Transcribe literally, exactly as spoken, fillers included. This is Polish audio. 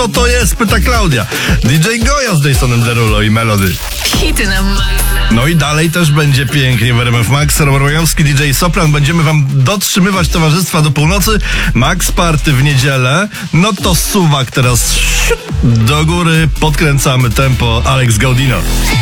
Co to jest? Pyta Klaudia. D J Goja z Jasonem Derulo i Melody. Hity na maksa. No i dalej też będzie pięknie w R M F Max. Robert Rojowski, D J Sopran. Będziemy wam dotrzymywać towarzystwa do północy. Max Party w niedzielę. No to suwak teraz do góry. Podkręcamy tempo. Alex Gaudino.